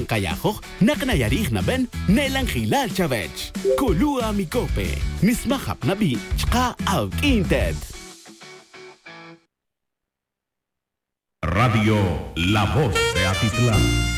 kayahok naknayarih na ben nelang hilal chavech. Kulua mikope. Nismahap na bi chka out inted. Radio La Voz de Atitlán.